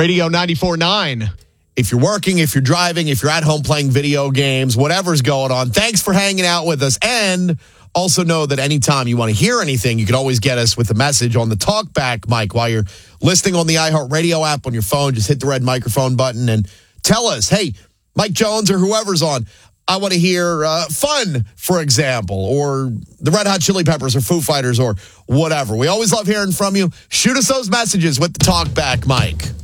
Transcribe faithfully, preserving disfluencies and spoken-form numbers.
Radio ninety-four point nine. If you're working, if you're driving, if you're at home playing video games, whatever's going on, thanks for hanging out with us. And also know that anytime you want to hear anything, you can always get us with a message on the talkback mic while you're listening on the iHeartRadio app on your phone. Just hit the red microphone button and tell us, hey, Mike Jones or whoever's on, I want to hear uh, Fun, for example, or the Red Hot Chili Peppers or Foo Fighters or whatever. We always love hearing from you. Shoot us those messages with the talkback mic.